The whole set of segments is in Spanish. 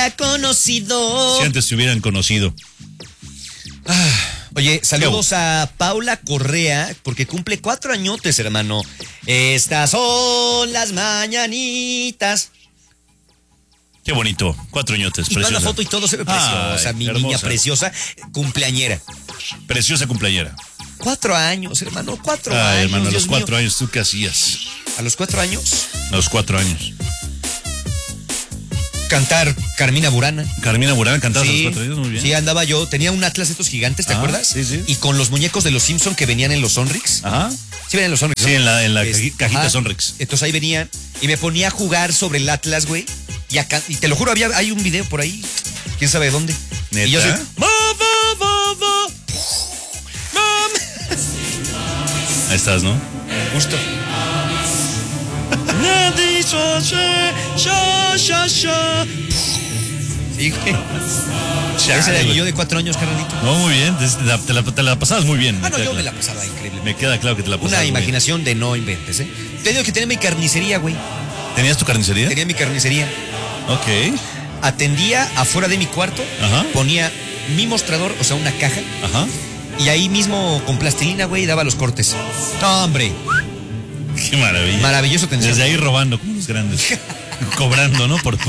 hubiera conocido. Si antes te hubieran conocido. Oye, saludos a Paula Correa, porque cumple 4 añotes, hermano. Estas son las mañanitas. Qué bonito, 4 añotes, y preciosa. la foto y todo se ve preciosa, mi hermosa. niña preciosa, cumpleañera. Preciosa cumpleañera. 4 años, hermano, 4 años. Ay, hermano, a los Dios 4 mío. años, ¿tú qué hacías? ¿A los 4 años? A los 4 años. Cantar Carmina Burana. Carmina Burana cantaba Sí, a los 4 años, muy bien. sí, andaba yo, tenía un Atlas estos gigantes, ¿te acuerdas? Sí, sí. Y con los muñecos de los Simpson que venían en los Sonrix. Ajá. Sí, venían en los Sonrix, ¿no? Sí, en la cajita ajá. Sonrix. Entonces ahí venían y me ponía a jugar sobre el Atlas, güey. Y acá, y te lo juro, hay un video por ahí, quién sabe dónde. ¿Neta? Y yo así, Ahí estás, ¿no? justo. Sí, güey. Ese era yo de 4 años, carnalito. No, muy bien, te la pasabas muy bien. Ah, no, yo me la pasaba increíble. Me queda claro que te la pasabas Una muy imaginación de no inventes, ¿eh? Te digo que tenía mi carnicería, güey. bien. ¿Tenías tu carnicería? Tenía mi carnicería. Ok. Atendía afuera de mi cuarto, Ajá. ponía mi mostrador, o sea, una caja, Ajá. y ahí mismo con plastilina, güey, daba los cortes. No, hombre, Qué maravilla. maravilloso atención. Desde ahí robando como los grandes. Cobrando, ¿no? Por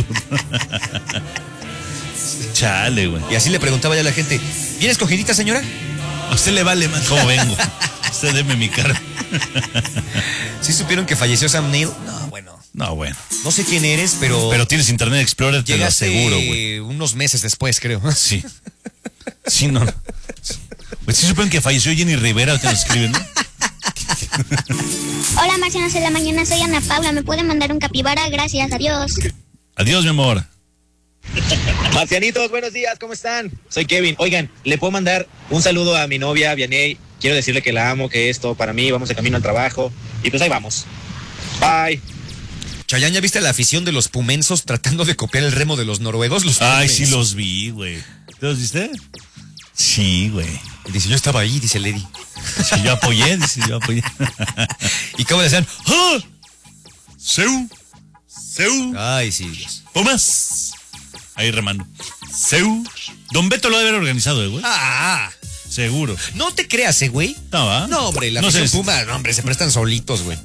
Chale, güey. Y así le preguntaba ya a la gente, ¿viene escogidita, señora? A usted le vale más. ¿Cómo vengo? Usted deme mi cara. ¿Sí supieron que falleció Sam Neill? No, bueno. No, bueno. No sé quién eres, pero... Pero tienes Internet Explorer, te lo llegaste aseguro, güey. unos meses después, creo. Sí. Sí, no. Pues sí supieron que falleció Jenny Rivera, te lo escriben, ¿no? Hola, Marcianos de la mañana, soy Ana Paula. ¿Me pueden mandar un capibara? Gracias, adiós. Adiós, mi amor. Marcianitos, buenos días, ¿cómo están? Soy Kevin. Oigan, ¿le puedo mandar un saludo a mi novia, Vianey? Quiero decirle que la amo, que esto para mí, vamos de camino al trabajo. Y pues ahí vamos. Bye. Chayanne, ¿ya viste la afición de los pumensos tratando de copiar el remo de los noruegos? Los Ay, pumensos. sí los vi, güey. ¿Te los viste? Sí, güey. Dice, yo estaba ahí, dice Lady. Sí, yo apoyé, dice, yo apoyé. Y cómo decían, ¡ah! Seu. Ay, sí, Dios. Pumas. Ahí remando. Seu. Don Beto lo debe haber organizado, güey. Ah, Seguro. no te creas, güey. No, ¿va? No, hombre, la No afición sé. Puma, no, hombre, se prestan solitos, güey.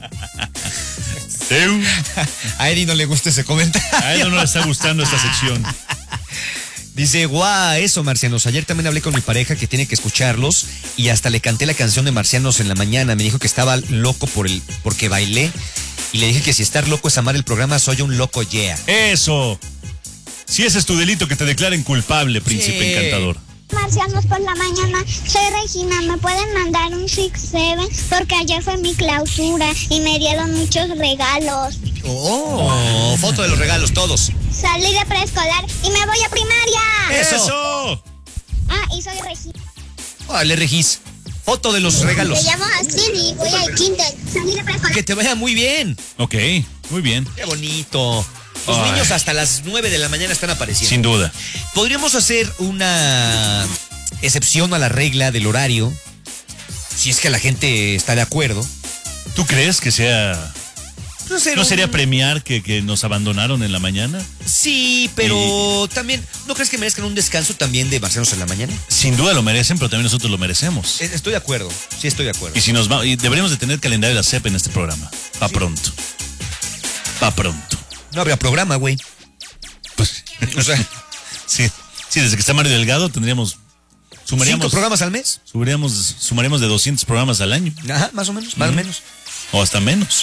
Seu. A Eddie no le gusta ese comentario. A él no le está gustando esta sección. Dice, guau, eso, Marcianos. Ayer también hablé con mi pareja que tiene que escucharlos y hasta le canté la canción de Marcianos en la mañana. Me dijo que estaba loco porque bailé y le dije que si estar loco es amar el programa, soy un loco, yeah. Eso. Si ese es tu delito, que te declaren culpable, príncipe Sí. encantador. Marcianos por la mañana, soy Regina. ¿Me pueden mandar un 6-7? Porque ayer fue mi clausura y me dieron muchos regalos. Oh, foto de los regalos, todos. Salí de preescolar y me voy a primaria. ¡Eso! Ah, y soy Regina. Órale, Regis. Foto de los regalos. Me llamo Astrid y voy al kinder. Salí de preescolar. Que te vaya muy bien. Ok, muy bien. Qué bonito. Los Ay. niños hasta las 9 de la mañana están apareciendo. Sin duda. Podríamos hacer una excepción a la regla del horario, si es que la gente está de acuerdo. ¿Tú crees que sea... ¿No sería premiar que nos abandonaron en la mañana? Sí, pero también, ¿no crees que merezcan un descanso también de Marcianos en la mañana? Sin duda lo merecen, pero también nosotros lo merecemos. Estoy de acuerdo, sí estoy de acuerdo. Y si nos va, y deberíamos de tener calendario de la CEP en este programa. Pa' pronto. Pa' pronto. No habría programa, güey. Pues, O sea, sí, desde que está Mario Delgado tendríamos... 5 programas al mes. Sumaríamos de 200 programas al año. Ajá, más o menos, más o menos. O hasta menos.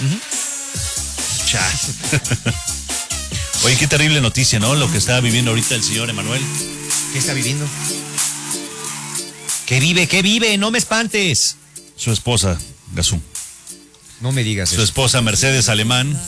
Oye, qué terrible noticia, ¿no? Lo que está viviendo ahorita el señor Emanuel. ¿Qué está viviendo? ¿Qué vive? No me espantes. Su esposa, Gazú. No me digas Su eso. esposa, Mercedes Alemán.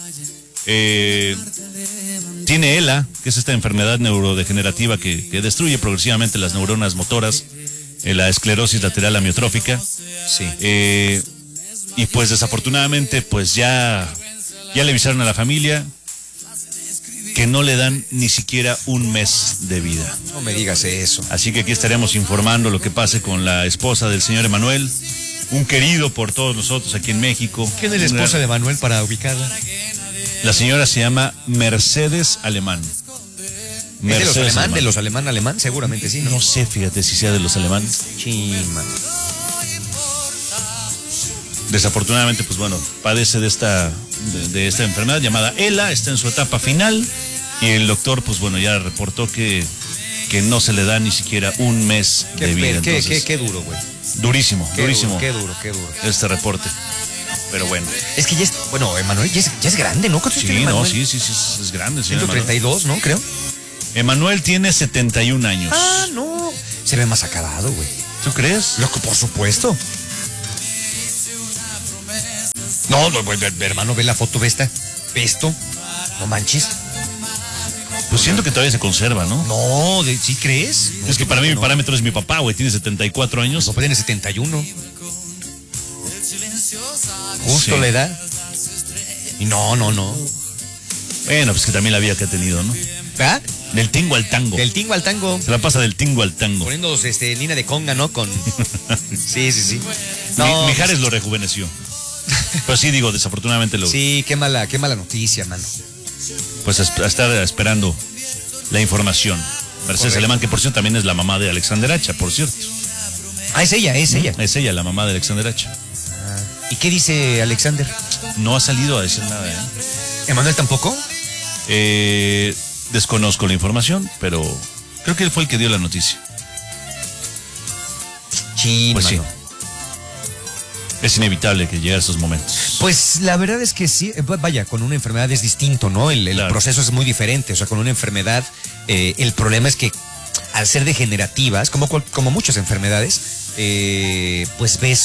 Tiene ELA, que es esta enfermedad neurodegenerativa que destruye progresivamente las neuronas motoras, la esclerosis lateral amiotrófica. Sí. Y pues desafortunadamente, pues ya le avisaron a la familia que no le dan ni siquiera un mes de vida. No me digas eso. Así que aquí estaremos informando lo que pase con la esposa del señor Emanuel, un querido por todos nosotros aquí en México. ¿Quién es la esposa de Manuel para ubicarla? La señora se llama Mercedes Alemán. Mercedes de los alemán, seguramente sí, ¿no? No sé, fíjate si sea de los alemanes. Chima. Desafortunadamente, pues bueno, padece de esta enfermedad llamada ELA, está en su etapa final y el doctor, pues bueno, ya reportó que no se le da ni siquiera un mes de vida. Qué duro, güey. Durísimo. Qué duro. Este reporte. Pero bueno. Es que Emanuel ya es grande, ¿no? ¿Cuántos tiene Emanuel? Sí, es grande. 132, ¿no? Creo. Emanuel tiene 71 años. Ah, no. Se ve más acabado, güey. ¿Tú crees? Loco, por supuesto. No, hermano, ve la foto, ve esto. No manches. Pues siento que todavía se conserva, ¿no? No, ¿sí crees? Es que para mí mi parámetro es mi papá, güey. Tiene 74 años. No, tiene 71. Justo Sí. la edad. Y no. Bueno, pues que también la vida que ha tenido, ¿no? ¿Ah? Del tingo al tango. Del tingo al tango. Se la pasa del tingo al tango. Poniendo Nina de conga, ¿no? Con. Sí. No, Mijares lo rejuveneció. Pero sí, digo, desafortunadamente lo. Sí, qué mala noticia, mano. Pues a estar esperando la información. Mercedes Correcto. Alemán, que por cierto también es la mamá de Alexander Hacha, por cierto. Ah, es ella. Es ella, la mamá de Alexander Hacha. ¿Y qué dice Alexander? No ha salido a decir nada, ¿eh? ¿Emanuel tampoco? Desconozco la información, pero creo que él fue el que dio la noticia. Sí, Pues sí. mano. Es inevitable que llegue a esos momentos. Pues la verdad es que sí, vaya, con una enfermedad es distinto, ¿no? El Claro. proceso es muy diferente, o sea, con una enfermedad, el problema es que al ser degenerativas, como muchas enfermedades, pues ves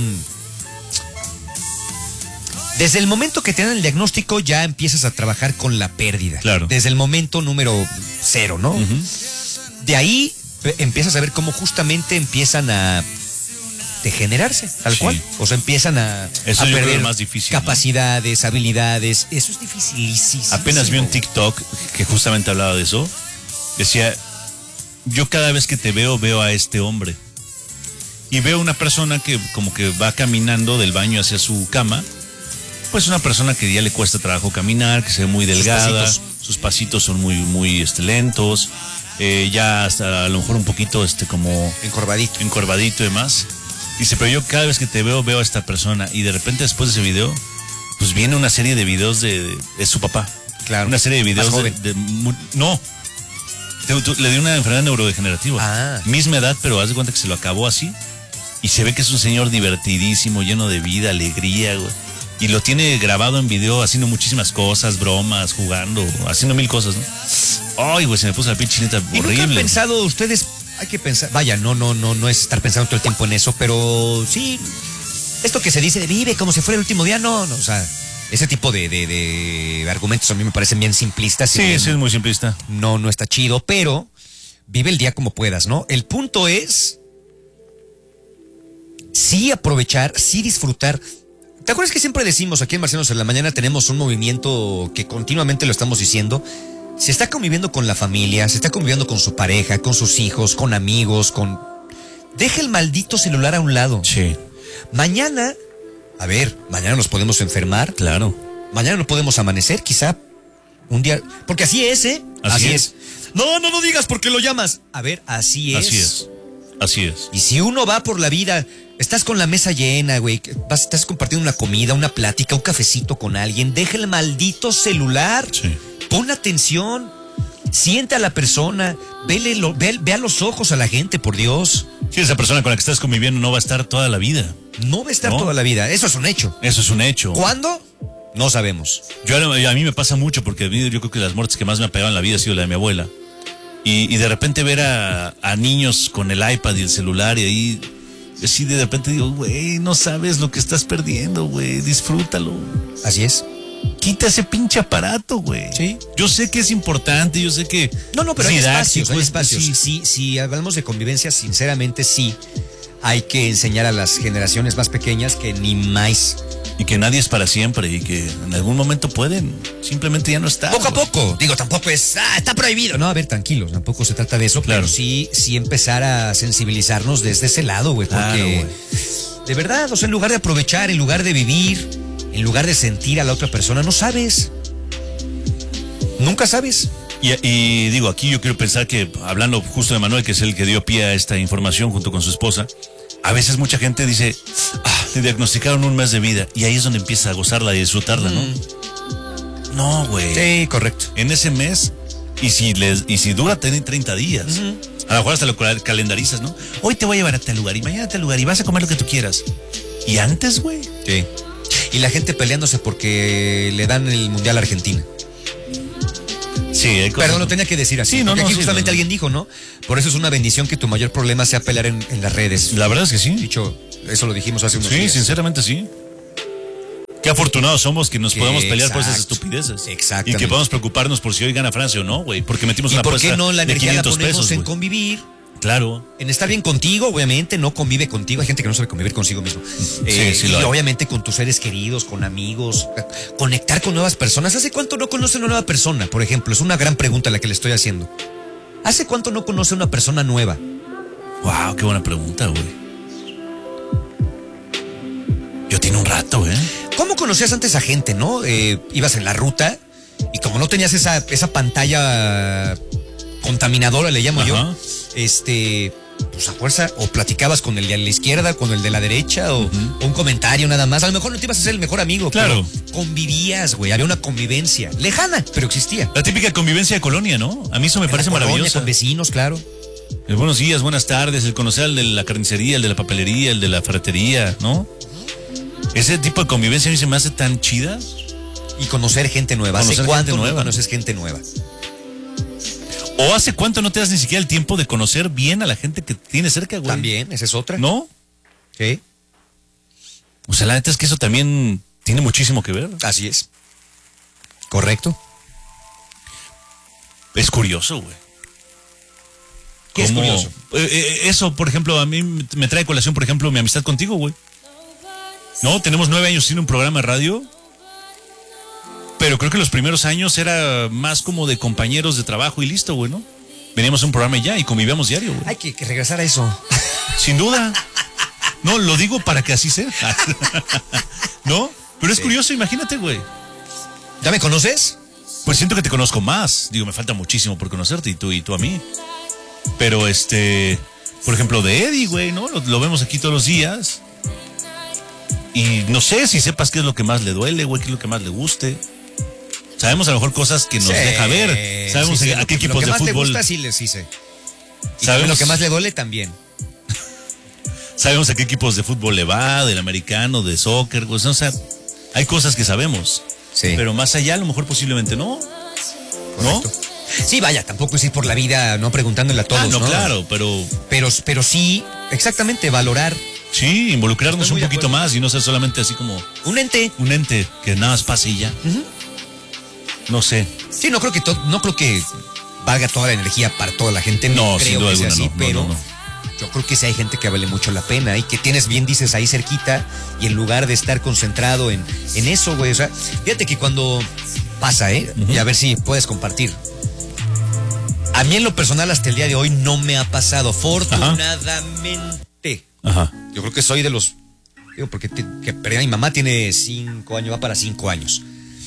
desde el momento que te dan el diagnóstico ya empiezas a trabajar con la pérdida. Claro. Desde el momento número 0, ¿no? Ujú. De ahí empiezas a ver cómo justamente empiezan a degenerarse, tal Sí. cual. O sea, empiezan a Eso yo creo perder es más difícil, ¿no? capacidades, habilidades. Eso es dificilísimo. Apenas vi un TikTok que justamente hablaba de eso. Decía, yo cada vez que te veo a este hombre. Y veo una persona que como que va caminando del baño hacia su cama. Pues una persona que ya le cuesta trabajo caminar, que se ve muy delgada. Sus pasitos son muy lentos. Ya hasta a lo mejor un poquito como encorvadito y demás. Dice, pero yo cada vez que te veo a esta persona. Y de repente después de ese video, pues viene una serie de videos de su papá. Claro. Una serie de videos Más joven. no. Le dio una enfermedad neurodegenerativa. Ah. Misma edad, pero haz de cuenta que se lo acabó así. Y se ve que es un señor divertidísimo, lleno de vida, alegría, güey. Y lo tiene grabado en video haciendo muchísimas cosas, bromas, jugando, haciendo mil cosas, ¿no? Ay, güey, se me puso la pinche chinita ¿Y nunca han horrible. pensado ustedes? Hay que pensar, vaya, no es estar pensando todo el tiempo en eso, pero sí, esto que se dice de vive como si fuera el último día, no, o sea, ese tipo de argumentos a mí me parecen bien simplistas. Sí, y sí, es muy simplista. no está chido, pero vive el día como puedas, ¿no? El punto es sí aprovechar, sí disfrutar. ¿Te acuerdas que siempre decimos aquí en Marcianos en la Mañana tenemos un movimiento que continuamente lo estamos diciendo? Se está conviviendo con la familia, se está conviviendo con su pareja, con sus hijos, con amigos, Deja el maldito celular a un lado. Sí. Mañana nos podemos enfermar. Claro. Mañana no podemos amanecer, quizá un día. Porque así es, ¿eh? Así es. No digas porque lo llamas. A ver, así es. Así es. Y si uno va por la vida, estás con la mesa llena, güey, estás compartiendo una comida, una plática, un cafecito con alguien, deja el maldito celular. Sí. Pon atención, siente a la persona, ve a los ojos a la gente, por Dios. Sí, esa persona con la que estás conviviendo no va a estar toda la vida. No va a estar ¿No? toda la vida, eso es un hecho. Eso es un hecho. ¿Cuándo? No sabemos. A mí me pasa mucho porque yo creo que las muertes que más me han pegado en la vida ha sido la de mi abuela. Y de repente ver a niños con el iPad y el celular y ahí, así de repente digo, güey, no sabes lo que estás perdiendo, güey, disfrútalo. Así es. Quita ese pinche aparato, güey. Sí. Yo sé que es importante, yo sé que... No, pero hay espacios, hay espacios. Sí. Si hablamos de convivencia, sinceramente sí, hay que enseñar a las generaciones más pequeñas que ni más. Y que nadie es para siempre y que en algún momento pueden simplemente ya no estar. Poco a güey. poco. Digo, tampoco es, está prohibido. No, a ver, tranquilos, tampoco se trata de eso, Claro. pero sí empezar a sensibilizarnos desde ese lado, güey, porque Claro, güey. de verdad, o sea, en lugar de aprovechar, en lugar de vivir, en lugar de sentir a la otra persona, no sabes. Nunca sabes. Y digo, aquí yo quiero pensar que, hablando justo de Manuel, que es el que dio pie a esta información junto con su esposa, a veces mucha gente dice, te diagnosticaron un mes de vida, y ahí es donde empieza a gozarla y disfrutarla, ¿no? No, güey. Sí, correcto. En ese mes, y si dura 30 días, a lo mejor hasta lo calendarizas, ¿no? Hoy te voy a llevar a tal lugar, y mañana a tal lugar, y vas a comer lo que tú quieras. ¿Y antes, güey? Sí. Y la gente peleándose porque le dan el Mundial a Argentina. Sí, hay cosas. Pero lo tenía que decir así. Sí, porque aquí sí, justamente alguien dijo, ¿no? Por eso es una bendición que tu mayor problema sea pelear en las redes. La verdad es que sí. Dicho, eso lo dijimos hace unos días. Sí, sinceramente sí. Qué afortunados somos que nos podamos pelear por esas estupideces. Exactamente. Y que podamos preocuparnos por si hoy gana Francia o no, güey. Porque metimos una apuesta ¿y por qué no la de energía la 500 ponemos pesos, en güey. convivir? Claro. En estar bien contigo, obviamente, no convive contigo. Hay gente que no sabe convivir consigo mismo. Sí, y lo hay. obviamente con tus seres queridos, con amigos, conectar con nuevas personas. ¿Hace cuánto no conoce una nueva persona? Por ejemplo, es una gran pregunta la que le estoy haciendo. ¿Hace cuánto no conoce una persona nueva? Wow, qué buena pregunta, güey. Yo tiene un rato, ¿eh? ¿Cómo conocías antes a gente, no? Ibas en la ruta y como no tenías esa pantalla contaminadora, le llamo yo, pues a fuerza, o platicabas con el de la izquierda, con el de la derecha, o un comentario nada más. A lo mejor no te ibas a ser el mejor amigo, claro, pero convivías, güey, había una convivencia, lejana, pero existía. La típica convivencia de colonia, ¿no? A mí eso me parece maravilloso. Con vecinos, claro. El buenos días, buenas tardes, el conocer al de la carnicería, el de la papelería, el de la ferretería, ¿no? Ese tipo de convivencia a mí se me hace tan chida. Y conocer gente nueva. ¿Hace cuánto no conoces gente nueva? ¿O hace cuánto no te das ni siquiera el tiempo de conocer bien a la gente que tienes cerca, güey? También, esa es otra. ¿No? Sí. O sea, la neta es que eso también tiene muchísimo que ver. Así es. Correcto. Es curioso, güey. ¿Qué es curioso? Eso, por ejemplo, a mí me trae colación, por ejemplo, mi amistad contigo, güey. No, tenemos 9 años sin un programa de radio. Pero creo que los primeros años era más como de compañeros de trabajo y listo, güey, ¿no? Veníamos a un programa y ya, y convivíamos diario, güey. Hay que regresar a eso. Sin duda. No, lo digo para que así sea. ¿No? Pero es curioso, imagínate, güey. ¿Ya me conoces? Pues siento que te conozco más. Digo, me falta muchísimo por conocerte y tú a mí. Pero por ejemplo, de Eddie, güey, ¿no? Lo vemos aquí todos los días. Y no sé si sepas qué es lo que más le duele, güey, qué es lo que más le guste. Sabemos a lo mejor cosas que nos deja ver. Sabemos a qué equipos de fútbol. Lo que más le gusta, sí sé. Y sabemos lo que más le duele también. Sabemos a qué equipos de fútbol le va, del americano, de soccer, pues, o sea, hay cosas que sabemos. Sí. Pero más allá, a lo mejor posiblemente no. ¿No? Correcto. Sí, vaya, tampoco es ir por la vida no preguntándole a todos, no, ¿no? Claro, pero sí, exactamente, valorar. Sí, involucrarnos un poquito más y no ser solamente así como un ente que nada más pase y ya. No sé. Sí, no creo que valga toda la energía para toda la gente. No, creo sin duda que sea alguna, así, pero yo creo que sí hay gente que vale mucho la pena y que tienes, bien dices, ahí cerquita, y en lugar de estar concentrado en eso, güey, o sea, fíjate que cuando pasa, y a ver si puedes compartir. A mí en lo personal hasta el día de hoy no me ha pasado, afortunadamente. Ajá. Yo creo que soy de los, digo, porque pero mi mamá tiene 5 años, va para 5 años.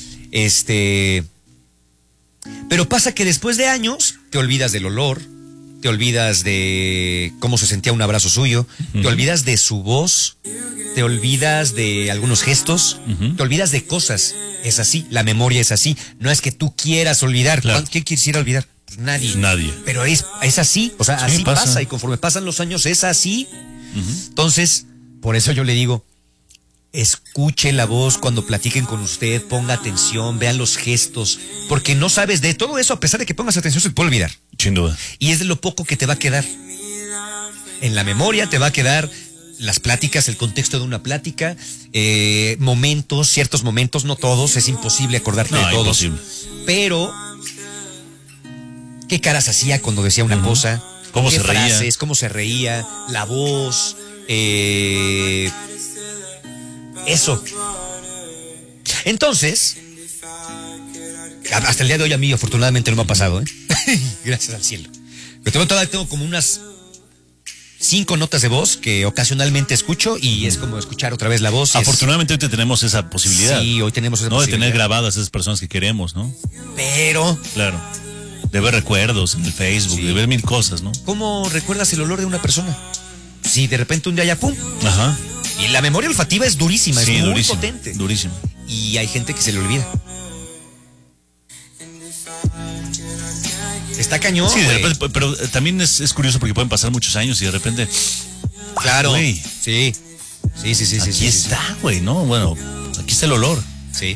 Pero pasa que después de años te olvidas del olor, te olvidas de cómo se sentía un abrazo suyo, te olvidas de su voz, te olvidas de algunos gestos, te olvidas de cosas. Es así, la memoria es así. No es que tú quieras olvidar. Claro. ¿Quién quisiera olvidar? Pues nadie. Nadie. Pero es así, o sea, Sí, así pasa y conforme pasan los años es así. Entonces, por eso yo le digo, escuche la voz cuando platiquen con usted, ponga atención, vean los gestos, porque no sabes de todo eso, a pesar de que pongas atención, se te puede olvidar. Sin duda. Y es de lo poco que te va a quedar. En la memoria te va a quedar las pláticas, el contexto de una plática, momentos, ciertos momentos, no todos, es imposible acordarte de todos. Imposible. Pero, ¿qué caras hacía cuando decía una cosa? ¿Cómo se reía? Frases, cómo se reía, la voz, eso. Entonces, hasta el día de hoy a mí afortunadamente no me ha pasado, gracias al cielo. Pero todavía tengo como unas 5 notas de voz que ocasionalmente escucho y es como escuchar otra vez la voz. Afortunadamente hoy tenemos esa posibilidad. Sí, hoy tenemos esa posibilidad. De tener grabadas a esas personas que queremos, ¿no? Pero, claro, de ver recuerdos en el Facebook, Sí. de ver mil cosas, ¿no? ¿Cómo recuerdas el olor de una persona? Si de repente un día ya pum. Ajá. Y la memoria olfativa es durísima, Sí, es muy durísimo, potente. durísimo. Y hay gente que se le olvida. Está cañón. Sí, de güey. repente, pero también es curioso porque pueden pasar muchos años y de repente, Claro. güey. Sí. Sí. aquí está, güey, ¿no? Bueno, aquí está el olor. Sí.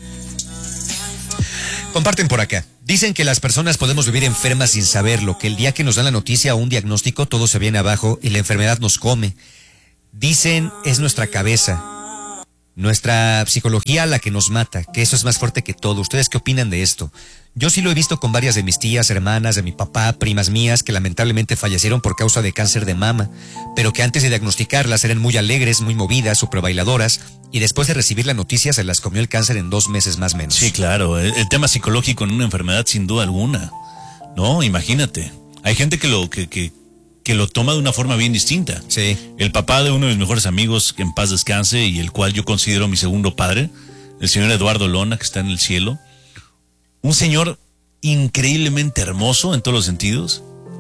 Comparten por acá. Dicen que las personas podemos vivir enfermas sin saberlo, que el día que nos dan la noticia o un diagnóstico todo se viene abajo y la enfermedad nos come. Dicen es nuestra cabeza, nuestra psicología la que nos mata, que eso es más fuerte que todo. ¿Ustedes qué opinan de esto? Yo sí lo he visto con varias de mis tías, hermanas, de mi papá, primas mías, que lamentablemente fallecieron por causa de cáncer de mama, pero que antes de diagnosticarlas eran muy alegres, muy movidas, superbailadoras, y después de recibir la noticia se las comió el cáncer en 2 meses más o menos. Sí, claro, el tema psicológico en una enfermedad sin duda alguna. No, imagínate. Hay gente que lo toma de una forma bien distinta. Sí. El papá de uno de mis mejores amigos, que en paz descanse, y el cual yo considero mi segundo padre, el señor Eduardo Lona, que está en el cielo. Un señor increíblemente hermoso en todos los sentidos.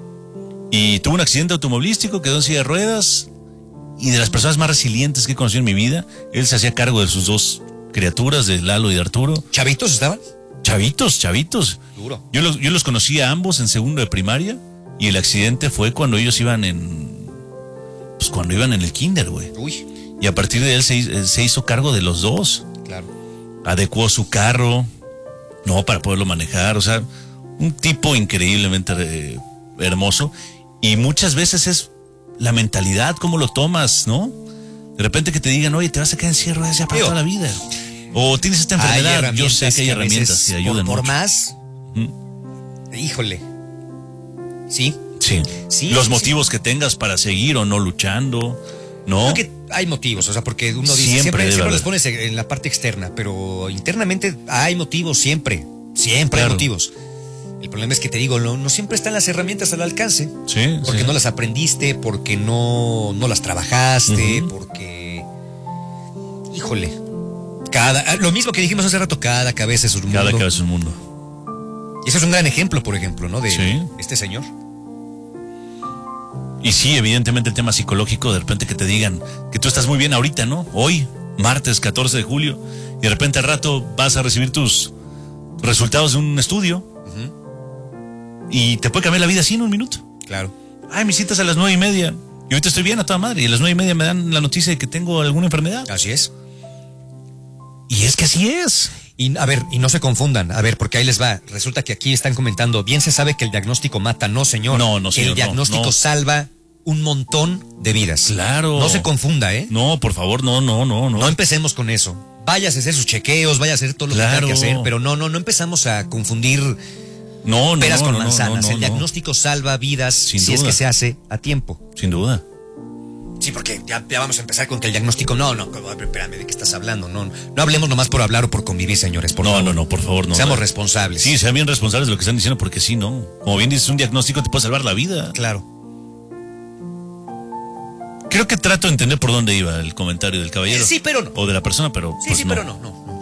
Y tuvo un accidente automovilístico, quedó en silla de ruedas. Y de las personas más resilientes que he conocido en mi vida, él se hacía cargo de sus 2 criaturas, de Lalo y de Arturo. ¿Chavitos estaban? Chavitos. Duro. Yo los conocí a ambos en segundo de primaria. Y el accidente fue cuando ellos iban cuando iban en el kinder, güey. Uy, Y a partir de él se hizo cargo de los 2. claro. Adecuó su carro, no, para poderlo manejar. O sea, un tipo increíblemente hermoso. Y muchas veces es la mentalidad, cómo lo tomas, ¿no? De repente que te digan, oye, te vas a quedar en silla de ruedas ya para Digo, toda la vida. O tienes esta enfermedad. Yo sé que hay a herramientas veces, que ayudan por mucho. más, híjole. Sí. Sí. Sí, Los sí, motivos que tengas para seguir o no luchando, ¿no? Creo que hay motivos, o sea, porque uno dice, Siempre debe siempre los haber. pones en la parte externa, pero internamente hay motivos siempre. Siempre hay Claro. motivos. El problema es que te digo, no siempre están las herramientas al alcance. Sí, Porque sí. no las aprendiste, porque no las trabajaste, Ujú. porque... Híjole. Lo mismo que dijimos hace rato, cada cabeza es un mundo. Cada cabeza es un mundo. Y ese es un gran ejemplo, por ejemplo, ¿no? De Sí. este señor. Y sí, evidentemente el tema psicológico, de repente que te digan que tú estás muy bien ahorita, ¿no? Hoy, martes 14 de julio, y de repente al rato vas a recibir tus resultados de un estudio y te puede cambiar la vida así en un minuto. Claro. Ay, mis citas a las 9:30 y ahorita estoy bien a toda madre y a las 9:30 me dan la noticia de que tengo alguna enfermedad. Así es. Y es que así es. Y a ver, y no se confundan, a ver, porque ahí les va. Resulta que aquí están comentando, bien se sabe que el diagnóstico mata, no señor. No, Que señor, el diagnóstico no. salva un montón de vidas. Claro. No se confunda, ¿eh? No, por favor, no. No empecemos con eso. Váyase a hacer sus chequeos, vaya a hacer todo lo que tenga Claro. que hacer, pero no empezamos a confundir No, peras con no, manzanas. no, El diagnóstico salva vidas Sin si es duda. que se hace a tiempo. Sin duda. Sí, porque ya vamos a empezar con que el diagnóstico, no, espérame, ¿de qué estás hablando? No hablemos nomás por hablar o por convivir, señores, por favor. No, por favor, no. Seamos responsables. Sí, sean bien responsables de lo que están diciendo, porque sí, no. Como bien dices, un diagnóstico te puede salvar la vida. Claro. Creo que trato de entender por dónde iba el comentario del caballero. Sí, pero no. O de la persona, pero. Sí, pues sí, no. pero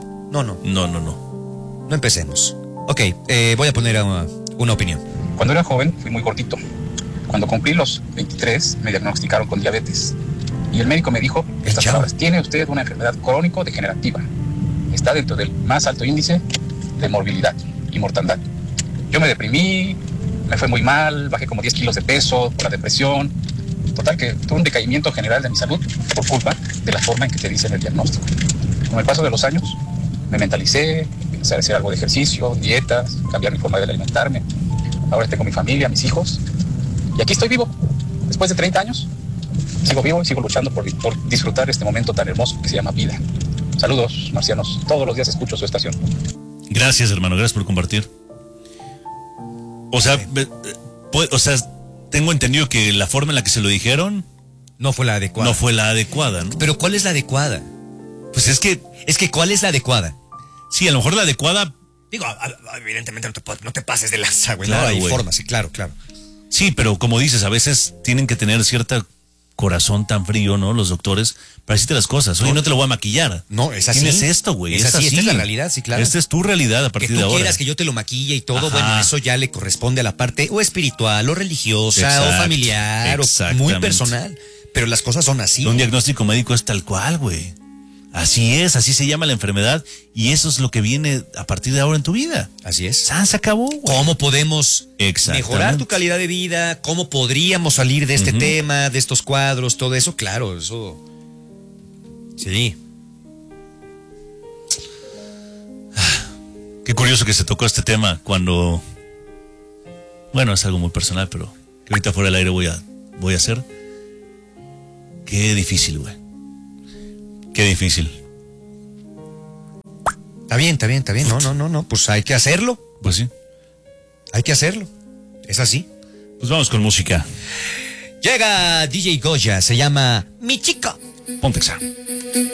no. No empecemos. Ok, voy a poner una opinión. Cuando era joven fui muy gordito. Cuando cumplí los 23 me diagnosticaron con diabetes. Y el médico me dijo estas chavo. palabras: tiene usted una enfermedad crónico-degenerativa. Está dentro del más alto índice de morbilidad y mortandad. Yo me deprimí, me fue muy mal, bajé como 10 kilos de peso por la depresión. Total que tuve un decaimiento general de mi salud por culpa de la forma en que te dicen el diagnóstico. Con el paso de los años me mentalicé, empecé a hacer algo de ejercicio, dietas, cambiar mi forma de alimentarme. Ahora tengo mi familia, mis hijos. Y aquí estoy vivo. Después de 30 años, sigo vivo y sigo luchando por disfrutar este momento tan hermoso que se llama vida. Saludos, marcianos. Todos los días escucho su estación. Gracias, hermano. Gracias por compartir. O sea, tengo entendido que la forma en la que se lo dijeron No fue la adecuada. no fue la adecuada, ¿no? Pero ¿cuál es la adecuada? Pues es que, ¿cuál es la adecuada? sí, a lo mejor la adecuada, Digo, evidentemente no te pases de lanza, güey. Claro, no, hay güey. formas, sí, claro. sí, pero como dices, a veces tienen que tener cierta corazón tan frío, ¿no? Los doctores, para decirte las cosas. Oye, no te lo voy a maquillar. No, es así. Tienes esto, güey. Es así, esta es la realidad, sí, claro. Esta es tu realidad a partir que de tú ahora. quieras que yo te lo maquille y todo, Ajá. bueno, eso ya le corresponde a la parte o espiritual, o religiosa, o familiar, o muy personal. Pero las cosas son así. Un diagnóstico médico es tal cual, güey. Así es, así se llama la enfermedad y eso es lo que viene a partir de ahora en tu vida. Así es. Se acabó, güey. ¿Cómo podemos mejorar tu calidad de vida? ¿Cómo podríamos salir de este tema, de estos cuadros, todo eso? Claro, eso. Sí. Qué curioso que se tocó este tema cuando... Bueno, es algo muy personal, pero que ahorita fuera del aire voy a hacer. Qué difícil, güey. Qué difícil. Está bien. No. Pues hay que hacerlo. Pues sí. Hay que hacerlo. Es así. Pues vamos con música. Llega DJ Goya, se llama Mi Chico. Pontexa.